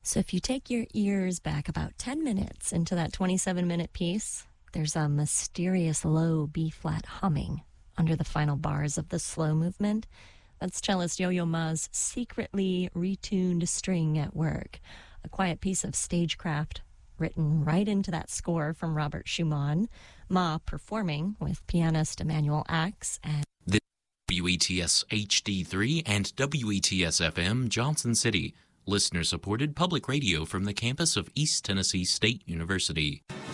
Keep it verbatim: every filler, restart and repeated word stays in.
So if you take your ears back about ten minutes into that twenty-seven minute piece, there's a mysterious low B-flat humming under the final bars of the slow movement. That's cellist Yo-Yo Ma's secretly retuned string at work, a quiet piece of stagecraft written right into that score from Robert Schumann, Ma performing with pianist Emanuel Axe and the W E T S H D three and W E T S F M Johnson City, listener-supported public radio from the campus of East Tennessee State University.